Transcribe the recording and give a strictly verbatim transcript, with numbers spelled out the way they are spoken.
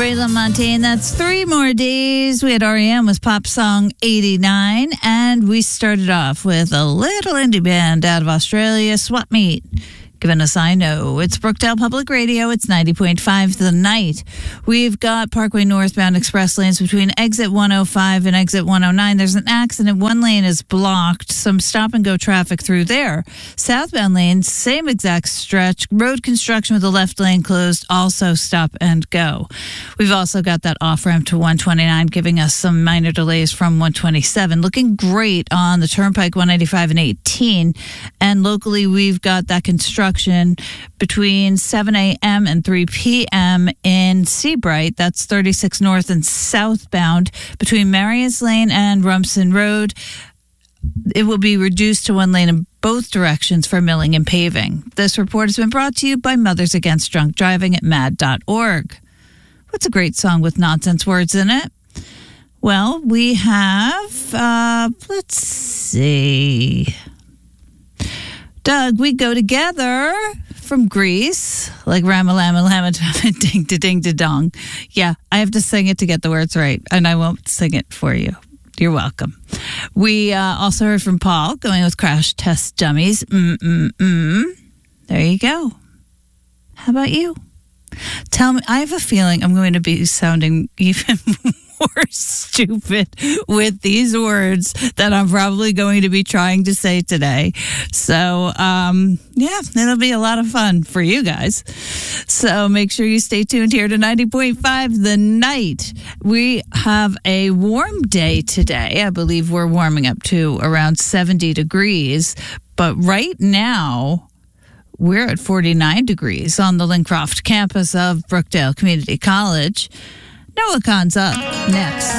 Ray LaMontagne. That's three more days. We had R E M with Pop Song eighty-nine, and we started off with a little indie band out of Australia, Swap Meet. Giving us I Know. It's Brookdale Public Radio. It's ninety point five The Night. We've got Parkway northbound express lanes between exit one oh five and exit one oh nine. There's an accident. One lane is blocked. Some stop and go traffic through there. Southbound lanes, same exact stretch. Road construction with the left lane closed. Also stop and go. We've also got that off ramp to one twenty-nine, giving us some minor delays from one twenty-seven. Looking great on the Turnpike one ninety-five and eighteen. And locally, we've got that construction between seven a.m. and three p.m. in Seabright. That's thirty-six north and southbound between Marius Lane and Rumson Road. It will be reduced to one lane in both directions for milling and paving. This report has been brought to you by Mothers Against Drunk Driving at mad dot org. What's a great song with nonsense words in it? Well, we have, uh, let's see... Doug, We Go Together from Greece, like Rama Lama Lama Ding to Ding to Dong. Yeah, I have to sing it to get the words right, and I won't sing it for you. You're welcome. We uh, also heard from Paul, going with Crash Test Dummies. Mm-mm-mm. There you go. How about you? Tell me, I have a feeling I'm going to be sounding even more stupid with these words that I'm probably going to be trying to say today. So, um, yeah, it'll be a lot of fun for you guys. So make sure you stay tuned here to ninety point five The Night. We have a warm day today. I believe we're warming up to around seventy degrees. But right now, we're at forty-nine degrees on the Lincroft campus of Brookdale Community College. Noah Khan's up next.